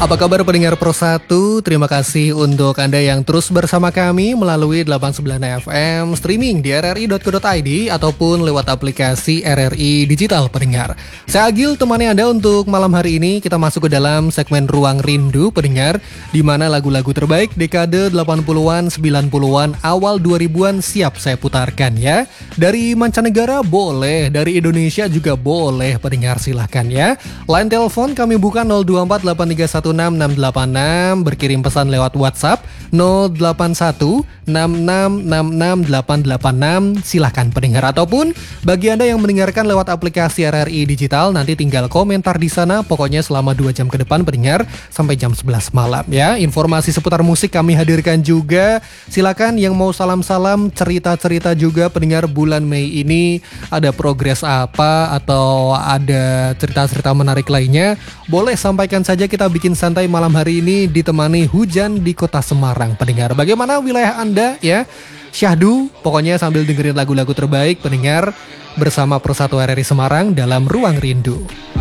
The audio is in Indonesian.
Apa kabar pendengar Pro 1? Terima kasih untuk Anda yang terus bersama kami melalui 89 FM streaming di rri.co.id ataupun lewat aplikasi RRI Digital pendengar. Saya Agil, temani Anda untuk malam hari ini. Kita masuk ke dalam segmen Ruang Rindu pendengar, di mana lagu-lagu terbaik dekade 80-an, 90-an, awal 2000-an siap saya putarkan ya. Dari mancanegara boleh, dari Indonesia juga boleh pendengar, silahkan ya. Line telepon kami buka 02483166686, berkirim pesan lewat WhatsApp 08166668886, silahkan pendengar. Ataupun bagi Anda yang mendengarkan lewat aplikasi RRI Digital, nanti tinggal komentar di sana, pokoknya selama 2 jam ke depan pendengar, sampai jam 11 malam ya. Informasi seputar musik kami hadirkan juga. Silakan yang mau salam-salam, cerita-cerita juga pendengar, bulan Mei ini ada progres apa atau ada cerita-cerita menarik lainnya, boleh sampaikan saja. Kita bikin santai malam hari ini ditemani hujan di kota Semarang pendengar. Bagaimana wilayah Anda ya? Syahdu, pokoknya sambil dengerin lagu-lagu terbaik pendengar bersama Pro 1 RRI Semarang dalam Ruang Rindu.